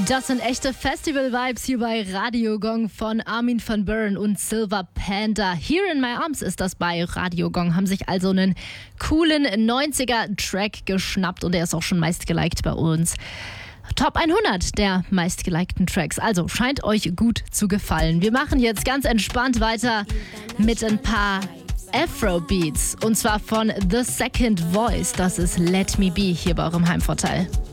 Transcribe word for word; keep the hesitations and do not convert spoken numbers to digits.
Das sind echte Festival-Vibes hier bei Radio Gong von Armin van Buuren und Silver Panda. Here in My Arms ist das bei Radio Gong. Haben sich also einen coolen neunziger-Track geschnappt und der ist auch schon meist geliked bei uns. Top hundert der meistgelikten Tracks. Also scheint euch gut zu gefallen. Wir machen jetzt ganz entspannt weiter mit ein paar Afro-Beats. Und zwar von The Second Voice. Das ist Let Me Be hier bei eurem Heimvorteil.